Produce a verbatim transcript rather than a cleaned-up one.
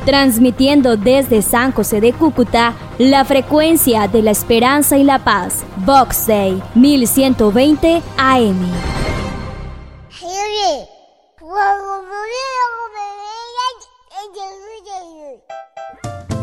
transmitiendo desde San José de Cúcuta la frecuencia de la esperanza y la paz. Vox Day mil ciento veinte A M. Hey,